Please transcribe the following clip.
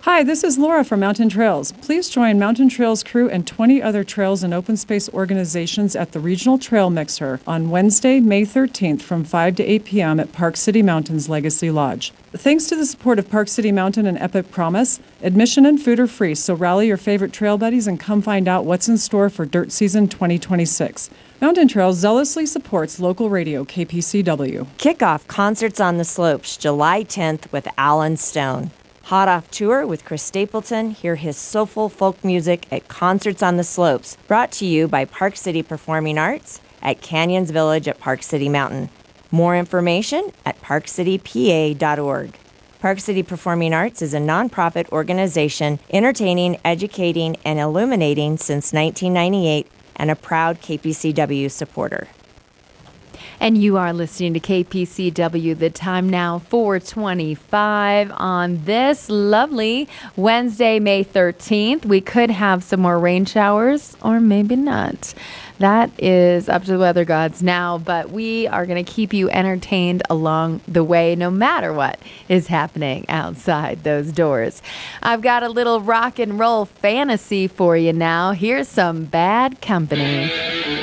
Hi, this is Laura from Mountain Trails. Please join Mountain Trails crew and 20 other trails and open space organizations at the Regional Trail Mixer on Wednesday, May 13th from 5 to 8 p.m. at Park City Mountain's Legacy Lodge. Thanks to the support of Park City Mountain and Epic Promise, admission and food are free, so rally your favorite trail buddies and come find out what's in store for Dirt Season 2026. Mountain Trails zealously supports local radio KPCW. Kickoff Concerts on the Slopes, July 10th with Alan Stone. Hot Off Tour with Chris Stapleton. Hear his soulful folk music at Concerts on the Slopes, brought to you by Park City Performing Arts at Canyons Village at Park City Mountain. More information at parkcitypa.org. Park City Performing Arts is a nonprofit organization entertaining, educating, and illuminating since 1998 and a proud KPCW supporter. And you are listening to KPCW. The time now 4:25 on this lovely Wednesday, May 13th. We could have some more rain showers or maybe not. That is up to the weather gods now, but we are going to keep you entertained along the way no matter what is happening outside those doors. I've got a little rock and roll fantasy for you now. Here's some Bad Company.